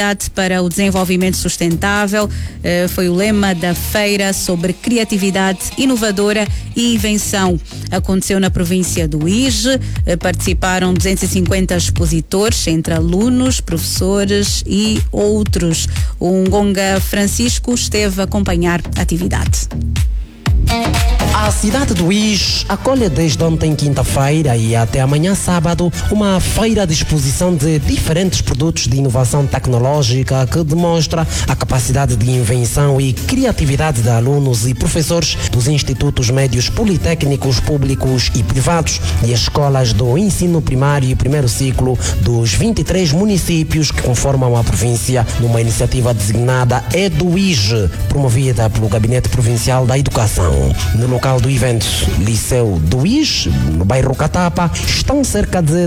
para o desenvolvimento sustentável foi o lema da feira sobre criatividade inovadora e invenção. Aconteceu na província do Ije, participaram 250 expositores, entre alunos, professores e outros. O Ngonga Francisco esteve a acompanhar a atividade. A cidade do Ije acolhe desde ontem, quinta-feira, e até amanhã, sábado, uma feira de exposição de diferentes produtos de inovação tecnológica que demonstra a capacidade de invenção e criatividade de alunos e professores dos institutos médios politécnicos públicos e privados e escolas do ensino primário e primeiro ciclo dos 23 municípios que conformam a província, numa iniciativa designada EduIje, promovida pelo Gabinete Provincial da Educação. No local do evento, Liceu do Ije, no bairro Catapa, estão cerca de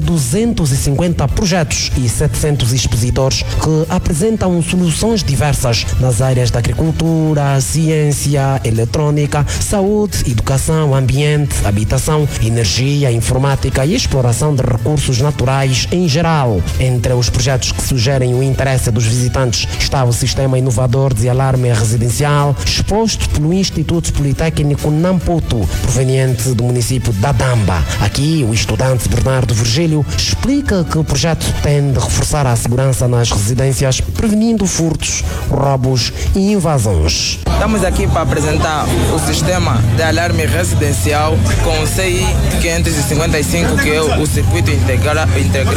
250 projetos e 700 expositores que apresentam soluções diversas nas áreas da agricultura, ciência, eletrônica, saúde, educação, ambiente, habitação, energia, informática e exploração de recursos naturais em geral. Entre os projetos que sugerem o interesse dos visitantes está o sistema inovador de alarme residencial, exposto pelo Instituto Politécnico Namputo, proveniente do município da Damba. Aqui, o estudante Bernardo Virgílio explica que o projeto tende a reforçar a segurança nas residências, prevenindo furtos, roubos e invasões. Estamos aqui para apresentar o sistema de alarme residencial com o CI 555, que é o circuito integrado.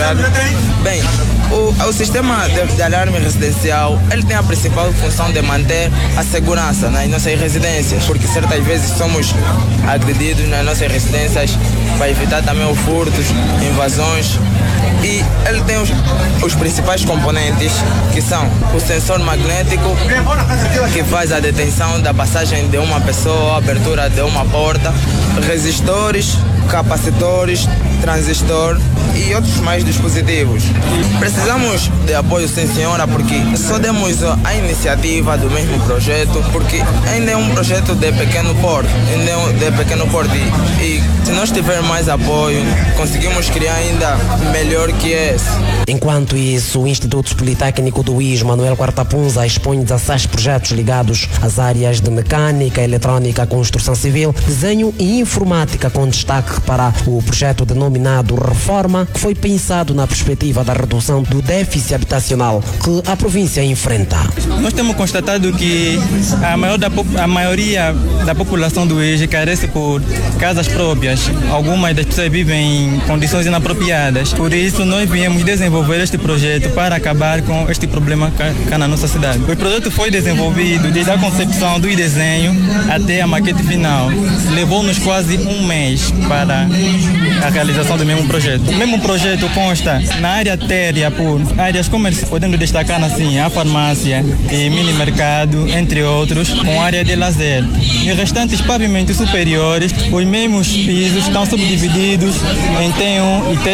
Bem, o sistema de alarme residencial, ele tem a principal função de manter a segurança nas nossas residências, porque certas vezes somos agredidos nas nossas residências, para evitar também os furtos, invasões. E ele tem os principais componentes, que são o sensor magnético, que faz a detenção da passagem de uma pessoa, abertura de uma porta, resistores, capacitores, transistor e outros mais dispositivos. Precisamos de apoio, sim senhora, porque só demos a iniciativa do mesmo projeto, porque ainda é um projeto de pequeno porte, e se nós tivermos mais apoio, conseguimos criar ainda melhor que esse. Enquanto isso, o Instituto Politécnico do Ije, Manuel Quartapunza, expõe 16 projetos ligados às áreas de mecânica, eletrônica, construção civil, desenho e informática, com destaque para o projeto denominado Reforma, que foi pensado na perspectiva da redução do déficit habitacional que a província enfrenta. Nós temos constatado que a maioria da população do Ije carece por casas próprias. Algumas das pessoas vivem em condições inapropriadas. Por isso, nós viemos desenvolver este projeto para acabar com este problema cá na nossa cidade. O projeto foi desenvolvido desde a concepção do desenho até a maquete final. Levou-nos quase um mês para a realização do mesmo projeto. O mesmo projeto consta na área térrea por áreas comerciais, podendo destacar assim a farmácia e mini mercado, entre outros, com área de lazer. E os restantes pavimentos superiores, os mesmos pisos estão subdivididos em T1 e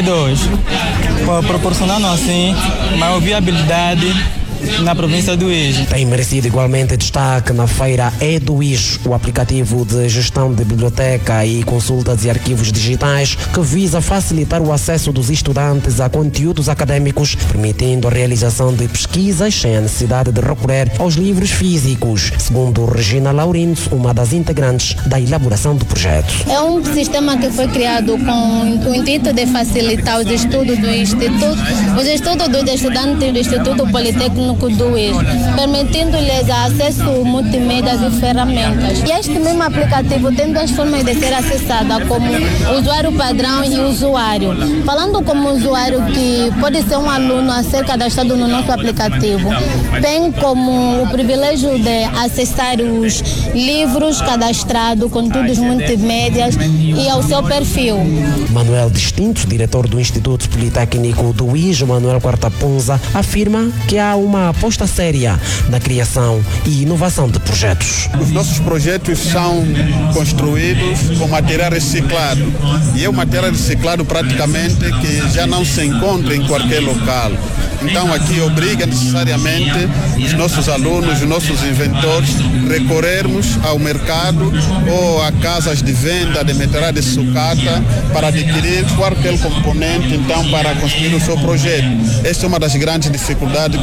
T2, proporcionando assim maior viabilidade na província do Ije. Tem merecido igualmente destaque na feira EduIje, o aplicativo de gestão de biblioteca e consulta de arquivos digitais que visa facilitar o acesso dos estudantes a conteúdos acadêmicos, permitindo a realização de pesquisas sem a necessidade de recorrer aos livros físicos, segundo Regina Laurindo, uma das integrantes da elaboração do projeto. É um sistema que foi criado com o intuito de facilitar os estudos do Instituto, os estudos dos estudantes do Instituto Politécnico do Ije, permitindo-lhes acesso multimédia e ferramentas. E este mesmo aplicativo tem duas formas de ser acessada, como usuário padrão e usuário. Falando como usuário, que pode ser um aluno a ser cadastrado no nosso aplicativo, tem como o privilégio de acessar os livros cadastrados, conteúdos multimédias e ao seu perfil. Manuel Distinto, diretor do Instituto Politécnico do Ije, Manuel Quartapunza, afirma que há uma aposta séria na criação e inovação de projetos. Os nossos projetos são construídos com material reciclado, e é um material reciclado praticamente que já não se encontra em qualquer local. Então aqui obriga necessariamente os nossos alunos, os nossos inventores, recorrermos ao mercado ou a casas de venda de material de sucata para adquirir qualquer componente, então, para construir o seu projeto. Esta é uma das grandes dificuldades que agora as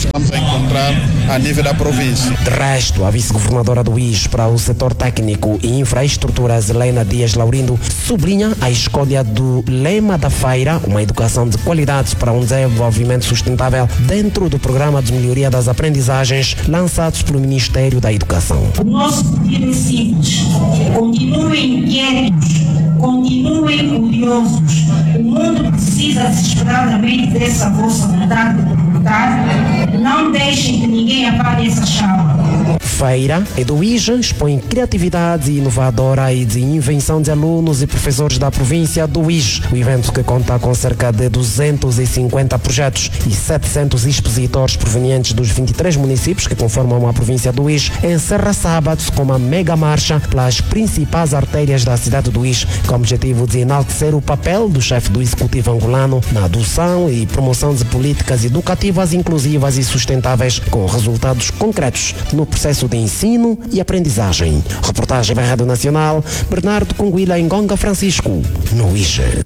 vamos encontrar a nível da província. De resto, a vice-governadora do IS para o setor técnico e infraestruturas, Helena Dias Laurindo, sublinha a escolha do lema da feira, uma educação de qualidade para um desenvolvimento sustentável, dentro do programa de melhoria das aprendizagens lançados pelo Ministério da Educação. O nosso pedido é simples: continuem quietos, continuem curiosos. O mundo precisa desesperadamente dessa vossa vontade de lutar. Não deixem que ninguém apague essa chama. Feira é do IJ, expõe criatividade inovadora e de invenção de alunos e professores da província do IJ. O evento, que conta com cerca de 250 projetos e 700 expositores provenientes dos 23 municípios que conformam a província do IJ, encerra sábado com uma mega marcha pelas principais artérias da cidade do IJ, com o objetivo de enaltecer o papel do chefe do executivo angolano na adoção e promoção de políticas educativas inclusivas e sustentáveis, com resultados concretos no processo de ensino e aprendizagem. Reportagem da Rádio Nacional, Bernardo Conguila Ngonga Francisco, no IJE.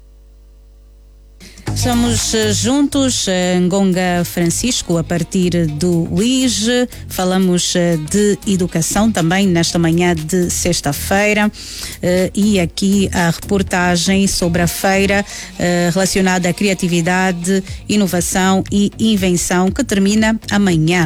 Estamos juntos, Ngonga Francisco, a partir do IJ. Falamos de educação também nesta manhã de sexta-feira, e aqui a reportagem sobre a feira relacionada à criatividade, inovação e invenção, que termina amanhã.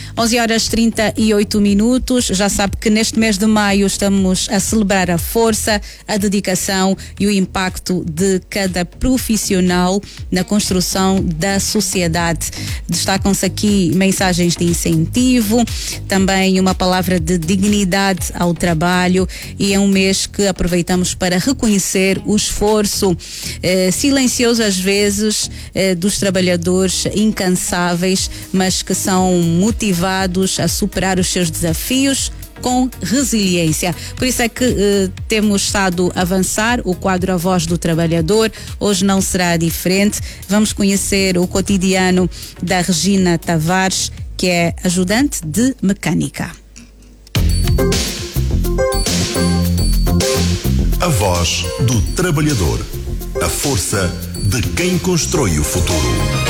11h38. Já sabe que neste mês de maio estamos a celebrar a força, a dedicação e o impacto de cada profissional na construção da sociedade. Destacam-se aqui mensagens de incentivo, também uma palavra de dignidade ao trabalho, e é um mês que aproveitamos para reconhecer o esforço silencioso às vezes dos trabalhadores incansáveis, mas que são motivados a superar os seus desafios com resiliência. Por isso é que temos estado a avançar o quadro A Voz do Trabalhador. Hoje não será diferente. Vamos conhecer o cotidiano da Regina Tavares, que é ajudante de mecânica. A Voz do Trabalhador. A força de quem constrói o futuro.